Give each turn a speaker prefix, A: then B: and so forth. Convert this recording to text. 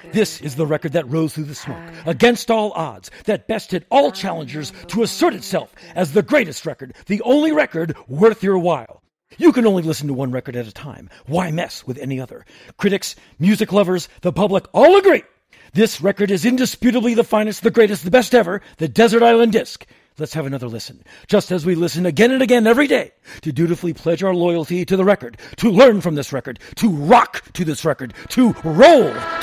A: This is the record that rose through the smoke, against all odds, that bested all challengers to assert itself as the greatest record, the only record worth your while. You can only listen to one record at a time. Why mess with any other? Critics, music lovers, the public all agree. This record is indisputably the finest, the greatest, the best ever, the Desert Island Disc. Let's have another listen, just as we listen again and again every day, to dutifully pledge our loyalty to the record, to learn from this record, to rock to this record, to roll